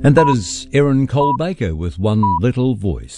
And that is Erin Cole-Baker with One Little Voice.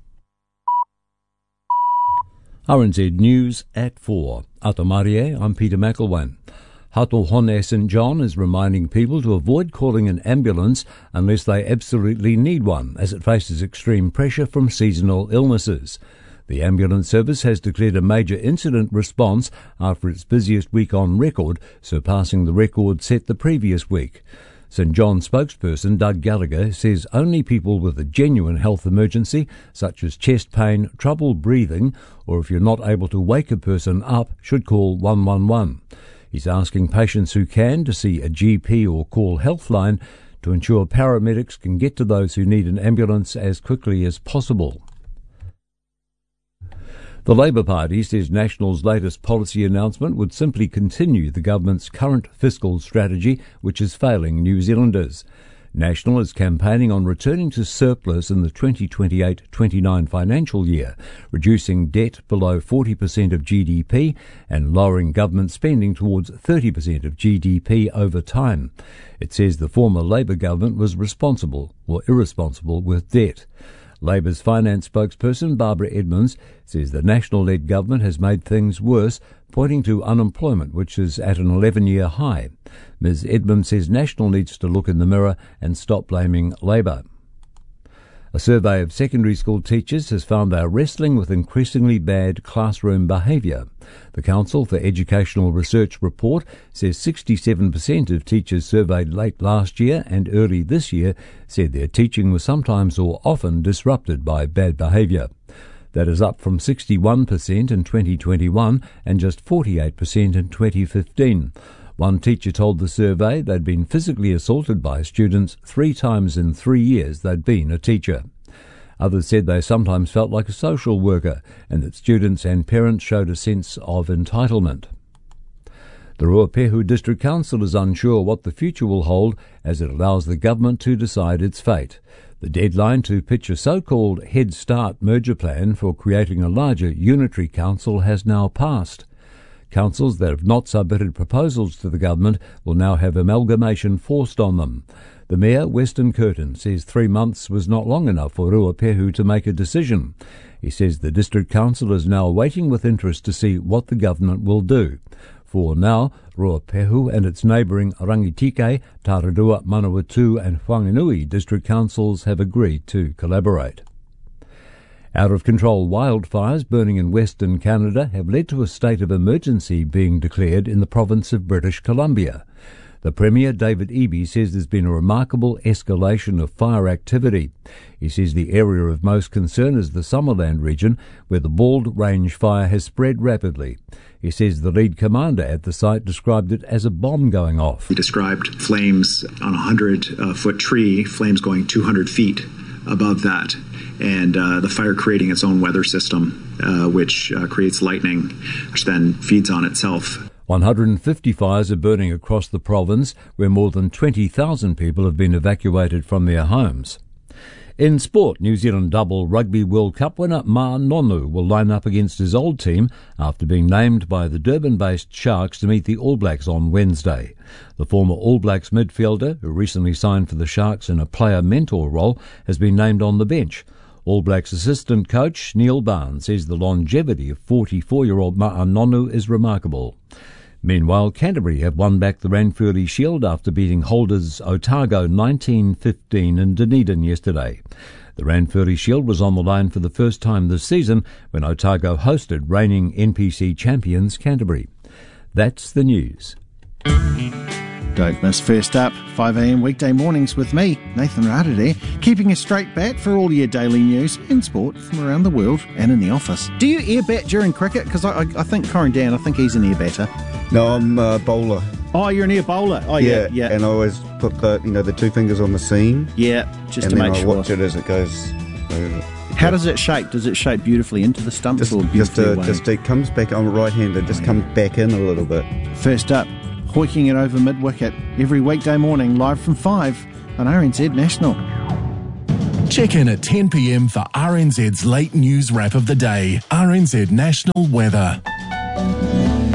RNZ News at 4. Atamarie, I'm Peter McElwain. Hatohone St John is reminding people to avoid calling an ambulance unless they absolutely need one, as it faces extreme pressure from seasonal illnesses. The ambulance service has declared a major incident response after its busiest week on record, surpassing the record set the previous week. St John spokesperson Doug Gallagher says only people with a genuine health emergency, such as chest pain, trouble breathing, or if you're not able to wake a person up, should call 111. He's asking patients who can to see a GP or call Healthline to ensure paramedics can get to those who need an ambulance as quickly as possible. The Labour Party says National's latest policy announcement would simply continue the government's current fiscal strategy, which is failing New Zealanders. National is campaigning on returning to surplus in the 2028-29 financial year, reducing debt below 40% of GDP and lowering government spending towards 30% of GDP over time. It says the former Labour government was responsible or irresponsible with debt. Labour's finance spokesperson Barbara Edmonds says the National-led government has made things worse, pointing to unemployment, which is at an 11-year high. Ms Edmonds says National needs to look in the mirror and stop blaming Labour. A survey of secondary school teachers has found they are wrestling with increasingly bad classroom behaviour. The Council for Educational Research report says 67% of teachers surveyed late last year and early this year said their teaching was sometimes or often disrupted by bad behaviour. That is up from 61% in 2021 and just 48% in 2015. One teacher told the survey they'd been physically assaulted by students 3 times in 3 years they'd been a teacher. Others said they sometimes felt like a social worker and that students and parents showed a sense of entitlement. The Ruapehu District Council is unsure what the future will hold as it allows the government to decide its fate. The deadline to pitch a so-called Head Start merger plan for creating a larger unitary council has now passed. Councils that have not submitted proposals to the government will now have amalgamation forced on them. The Mayor, Weston Curtin, says 3 months was not long enough for Ruapehu to make a decision. He says the District Council is now waiting with interest to see what the government will do. For now, Ruapehu and its neighbouring Rangitike, Taradua, Manawatu and Whanganui District Councils have agreed to collaborate. Out-of-control wildfires burning in Western Canada have led to a state of emergency being declared in the province of British Columbia. The Premier, David Eby, says there's been a remarkable escalation of fire activity. He says the area of most concern is the Summerland region, where the Bald Range fire has spread rapidly. He says the lead commander at the site described it as a bomb going off. He described flames on a 100-foot tree, flames going 200 feet above that, and the fire creating its own weather system, which creates lightning, which then feeds on itself. 150 fires are burning across the province, where more than 20,000 people have been evacuated from their homes. In sport, New Zealand double Rugby World Cup winner Ma'a Nonu will line up against his old team after being named by the Durban-based Sharks to meet the All Blacks on Wednesday. The former All Blacks midfielder, who recently signed for the Sharks in a player-mentor role, has been named on the bench. All Blacks assistant coach Neil Barnes says the longevity of 44-year-old Ma'a Nonu is remarkable. Meanwhile, Canterbury have won back the Ranfurly Shield after beating holders Otago 19-15 in Dunedin yesterday. The Ranfurly Shield was on the line for the first time this season when Otago hosted reigning NPC champions Canterbury. That's the news. Don't miss First Up, 5 a.m. weekday mornings with me, Nathan Rarere, keeping a straight bat for all your daily news and sport from around the world and in the office. Do you air bat during cricket? Because I think Corin Dan, I think he's an air batter. No, I'm a bowler. Oh, you're an air bowler. Oh, yeah. And I always put the 2 fingers on the seam. Yeah, just to and make then sure. I watch it as it goes over. How does it shape? Does it shape beautifully into the stumps or beautifully away? It comes back. I'm right-handed. Just comes back in a little bit. First Up, hoiking it over mid-wicket every weekday morning, live from 5 on RNZ National. Check in at 10 p.m. for RNZ's late news wrap of the day. RNZ National Weather.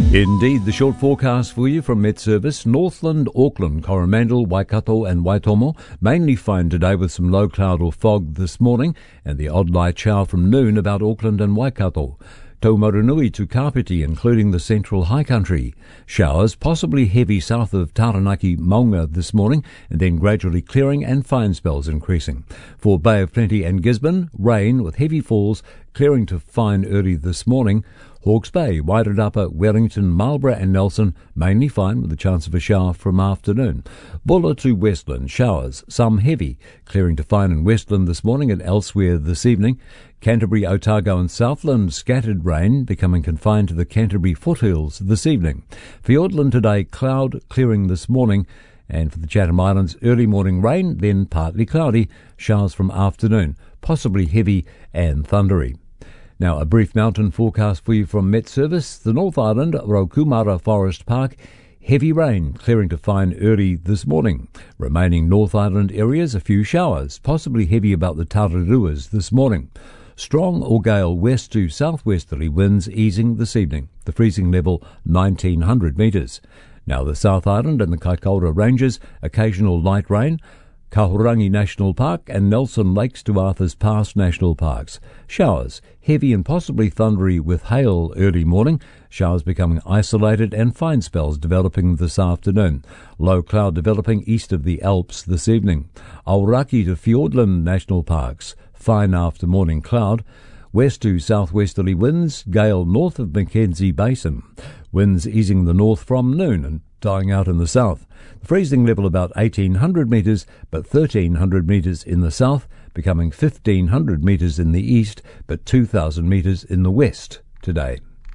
Indeed, the short forecast for you from Met Service. Northland, Auckland, Coromandel, Waikato and Waitomo mainly fine today with some low cloud or fog this morning and the odd light shower from noon about Auckland and Waikato. Taumarunui to Kapiti, including the central high country. Showers, possibly heavy south of Taranaki, Maunga this morning, and then gradually clearing and fine spells increasing. For Bay of Plenty and Gisborne, rain with heavy falls, clearing to fine early this morning. Hawke's Bay, Wairarapa, Wellington, Marlborough and Nelson, mainly fine with a chance of a shower from afternoon. Bulla to Westland, showers, some heavy, clearing to fine in Westland this morning and elsewhere this evening. Canterbury, Otago and Southland, scattered rain, becoming confined to the Canterbury foothills this evening. Fiordland today, cloud, clearing this morning. And for the Chatham Islands, early morning rain, then partly cloudy, showers from afternoon, possibly heavy and thundery. Now, a brief mountain forecast for you from Met Service. The North Island, Rokumara Forest Park, heavy rain, clearing to fine early this morning. Remaining North Island areas, a few showers, possibly heavy about the Tararuas this morning. Strong or gale west to southwesterly winds easing this evening. The freezing level 1900 metres. Now, the South Island and the Kaikoura Ranges, occasional light rain. Kahurangi National Park and Nelson Lakes to Arthur's Pass National Parks. Showers, heavy and possibly thundery with hail early morning. Showers becoming isolated and fine spells developing this afternoon. Low cloud developing east of the Alps this evening. Aoraki to Fiordland National Parks. Fine after morning cloud. West to southwesterly winds, gale north of Mackenzie Basin. Winds easing the north from noon and dying out in the south. The freezing level about 1800 metres, but 1300 metres in the south, becoming 1500 metres in the east, but 2000 metres in the west today.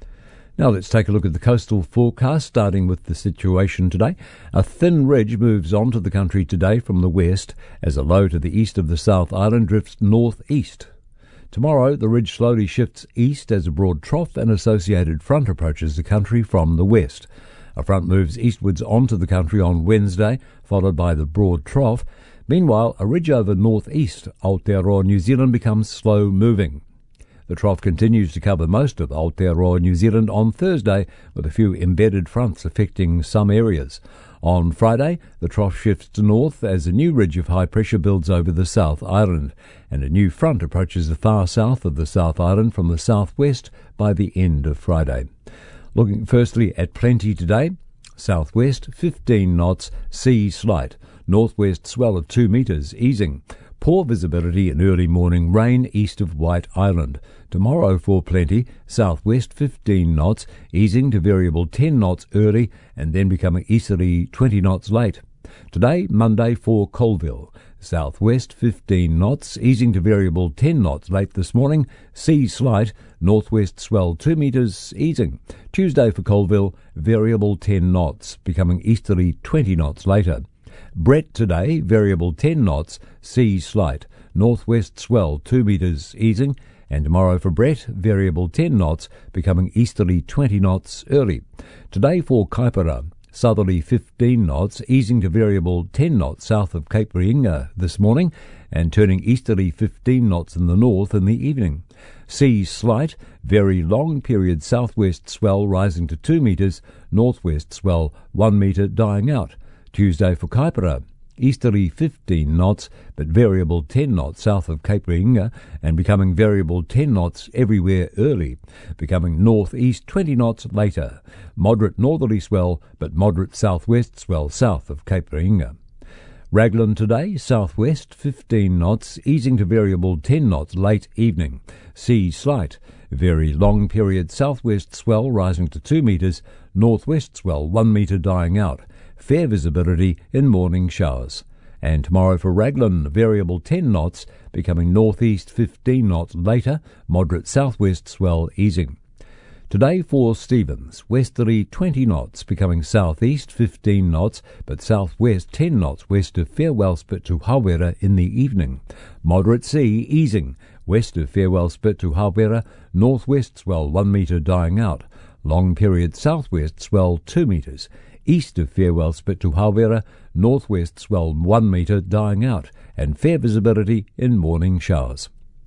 Now let's take a look at the coastal forecast, starting with the situation today. A thin ridge moves onto the country today from the west as a low to the east of the South Island drifts northeast. Tomorrow, the ridge slowly shifts east as a broad trough and associated front approaches the country from the west. A front moves eastwards onto the country on Wednesday, followed by the broad trough. Meanwhile, a ridge over northeast Aotearoa, New Zealand becomes slow moving. The trough continues to cover most of Aotearoa, New Zealand on Thursday, with a few embedded fronts affecting some areas. On Friday, the trough shifts to north as a new ridge of high pressure builds over the South Island, and a new front approaches the far south of the South Island from the southwest by the end of Friday. Looking firstly at Plenty today, southwest 15 knots, sea slight, northwest swell of 2 metres, easing. Poor visibility and early morning rain east of White Island. Tomorrow for Plenty, southwest 15 knots, easing to variable 10 knots early and then becoming easterly 20 knots late. Today, Monday for Colville, southwest 15 knots, easing to variable 10 knots late this morning, sea slight, northwest swell 2 metres, easing. Tuesday for Colville, variable 10 knots, becoming easterly 20 knots later. Brett today, variable 10 knots, sea slight, northwest swell 2 metres, easing. And tomorrow for Brett, variable 10 knots, becoming easterly 20 knots early. Today for Kaipara, southerly 15 knots, easing to variable 10 knots south of Cape Reinga this morning, and turning easterly 15 knots in the north in the evening. Sea slight, very long period southwest swell rising to 2 metres, northwest swell 1 metre dying out. Tuesday for Kaipara, easterly 15 knots, but variable 10 knots south of Cape Reinga, and becoming variable 10 knots everywhere early, becoming northeast 20 knots later. Moderate northerly swell, but moderate southwest swell south of Cape Reinga. Raglan today, southwest 15 knots, easing to variable 10 knots late evening. Sea slight, very long period southwest swell rising to 2 metres, northwest swell 1 metre dying out. Fair visibility in morning showers. And tomorrow for Raglan, variable 10 knots, becoming northeast 15 knots later, moderate southwest swell easing. Today for Stevens, westerly 20 knots, becoming southeast 15 knots, but southwest 10 knots west of Farewell Spit to Hawera in the evening. Moderate sea easing, west of Farewell Spit to Hawera, northwest swell 1 metre dying out. Long period southwest swell 2 metres. East of Farewell Spit to Hawera, northwest swell 1 metre dying out, and fair visibility in morning showers.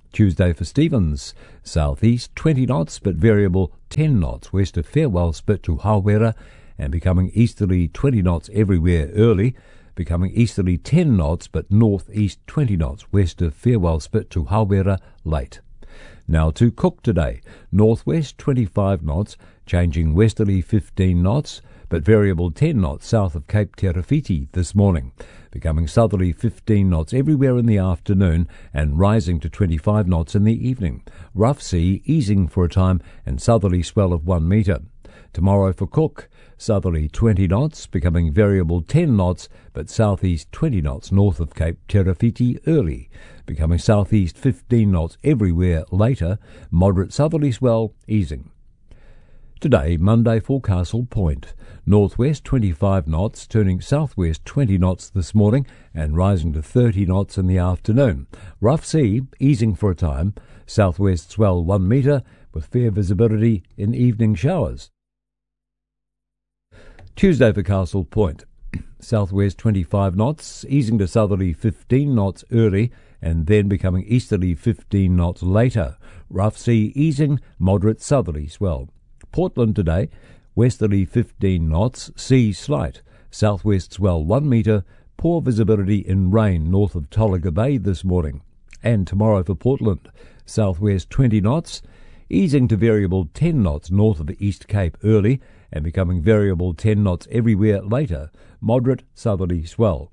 Tuesday for Stephens, southeast 20 knots but variable 10 knots west of Farewell Spit to Hawera and becoming easterly 20 knots everywhere early, becoming easterly 10 knots but northeast 20 knots west of Farewell Spit to Hawera late. Now to Cook today, northwest 25 knots, changing westerly 15 knots, but variable 10 knots south of Cape Terafiti this morning, becoming southerly 15 knots everywhere in the afternoon and rising to 25 knots in the evening. Rough sea easing for a time and southerly swell of 1 metre. Tomorrow for Cook, southerly 20 knots, becoming variable 10 knots, but southeast 20 knots north of Cape Terafiti early, becoming southeast 15 knots everywhere later, moderate southerly swell easing. Today, Monday for Castle Point, northwest 25 knots, turning southwest 20 knots this morning and rising to 30 knots in the afternoon. Rough sea easing for a time, southwest swell 1 metre with fair visibility in evening showers. Tuesday for Castle Point, southwest 25 knots, easing to southerly 15 knots early and then becoming easterly 15 knots later. Rough sea easing, moderate southerly swell. Portland today, westerly 15 knots, sea slight, southwest swell 1 metre, poor visibility in rain north of Tolaga Bay this morning. And tomorrow for Portland, southwest 20 knots, easing to variable 10 knots north of the East Cape early and becoming variable 10 knots everywhere later, moderate southerly swell.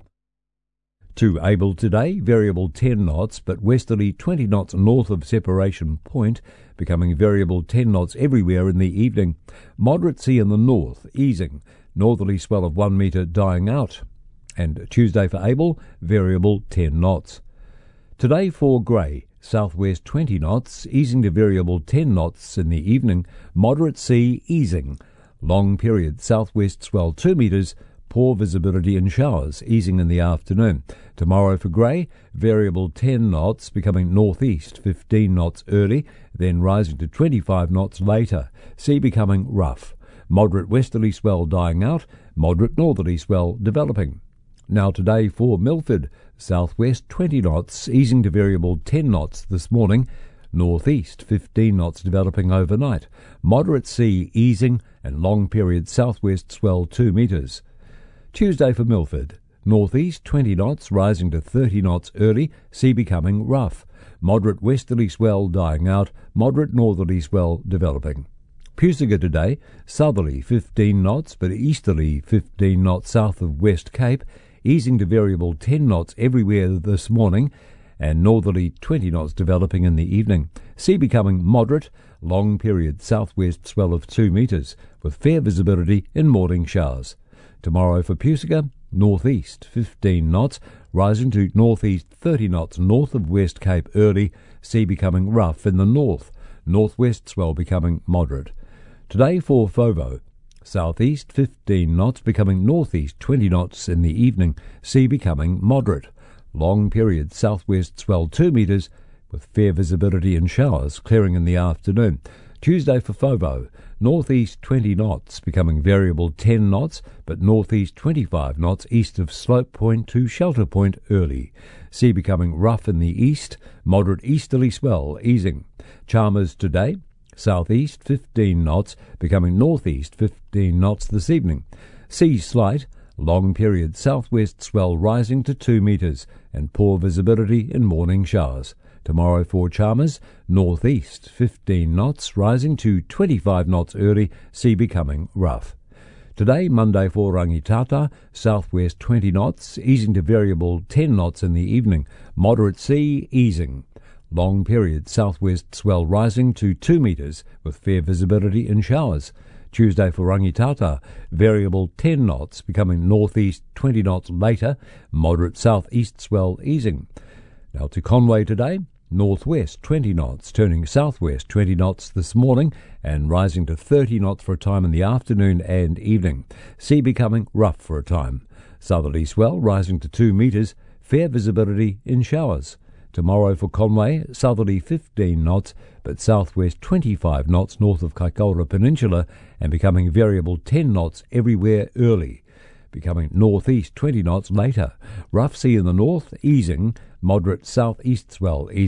To Able today, variable 10 knots, but westerly 20 knots north of Separation Point, becoming variable 10 knots everywhere in the evening. Moderate sea in the north, easing. Northerly swell of 1 metre dying out. And Tuesday for Able, variable 10 knots. Today for Grey, southwest 20 knots, easing to variable 10 knots in the evening. Moderate sea easing. Long period, southwest swell 2 metres, poor visibility and showers, easing in the afternoon. Tomorrow for Grey, variable 10 knots, becoming northeast 15 knots early, then rising to 25 knots later. Sea becoming rough. Moderate westerly swell dying out, moderate northerly swell developing. Now today for Milford, southwest 20 knots, easing to variable 10 knots this morning, northeast 15 knots developing overnight. Moderate sea easing and long period southwest swell 2 metres. Tuesday for Milford, northeast 20 knots, rising to 30 knots early, sea becoming rough. Moderate westerly swell dying out, moderate northerly swell developing. Pusiga today, southerly 15 knots, but easterly 15 knots south of West Cape, easing to variable 10 knots everywhere this morning, and northerly 20 knots developing in the evening. Sea becoming moderate, long period southwest swell of 2 metres, with fair visibility in morning showers. Tomorrow for Pusiga, northeast 15 knots, rising to northeast 30 knots north of West Cape early, sea becoming rough in the north, northwest swell becoming moderate. Today for Fovo, southeast 15 knots, becoming northeast 20 knots in the evening, sea becoming moderate. Long period southwest swell 2 metres, with fair visibility and showers clearing in the afternoon. Tuesday for Fovo, northeast 20 knots, becoming variable 10 knots, but northeast 25 knots east of Slope Point to Shelter Point early. Sea becoming rough in the east, moderate easterly swell easing. Chalmers today, southeast 15 knots, becoming northeast 15 knots this evening. Sea slight, long period southwest swell rising to 2 metres, and poor visibility in morning showers. Tomorrow for Chalmers, northeast 15 knots, rising to 25 knots early, sea becoming rough. Today, Monday for Rangitata, southwest 20 knots, easing to variable 10 knots in the evening, moderate sea easing. Long period southwest swell rising to 2 metres, with fair visibility in showers. Tuesday for Rangitata, variable 10 knots, becoming northeast 20 knots later, moderate southeast swell easing. Now to Conway today, northwest 20 knots, turning southwest 20 knots this morning and rising to 30 knots for a time in the afternoon and evening. Sea becoming rough for a time. Southerly swell rising to 2 metres, fair visibility in showers. Tomorrow for Conway, southerly 15 knots, but southwest 25 knots north of Kaikoura Peninsula and becoming variable 10 knots everywhere early. Becoming northeast 20 knots later. Rough sea in the north, easing, moderate southeast swell easing.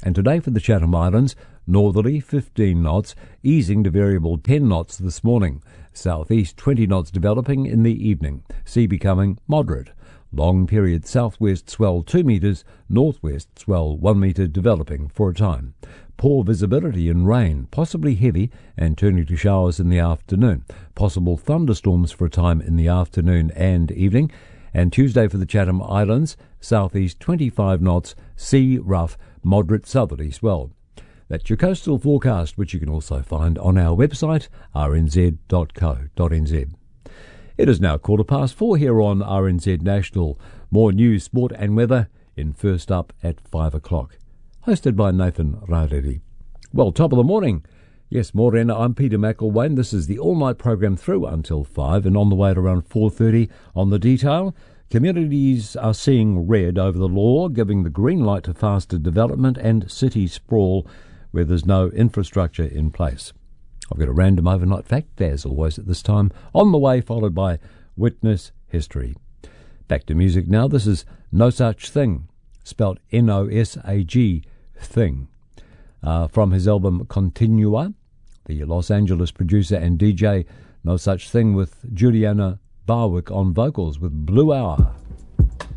And today for the Chatham Islands, northerly 15 knots, easing to variable 10 knots this morning. Southeast 20 knots developing in the evening, sea becoming moderate. Long period southwest swell 2 metres, northwest swell 1 metre developing for a time. Poor visibility and rain, possibly heavy and turning to showers in the afternoon. Possible thunderstorms for a time in the afternoon and evening. And Tuesday for the Chatham Islands, southeast 25 knots, sea rough, moderate southerly swell. That's your coastal forecast, which you can also find on our website, rnz.co.nz. It is now 4:15 here on RNZ National. More news, sport and weather in First Up at 5 o'clock. Hosted by Nathan Rareri. Well, top of the morning. Yes, Morena, I'm Peter McElwain. This is the all-night program through until 5, and on the way at around 4:30 on the detail. Communities are seeing red over the law, giving the green light to faster development and city sprawl where there's no infrastructure in place. I've got a random overnight fact, as always at this time, on the way, followed by Witness History. Back to music now. This is No Such Thing, spelt Nosag, Thing, from his album Continua, the Los Angeles producer and DJ. No Such Thing with Juliana Barwick on vocals with Blue Hour.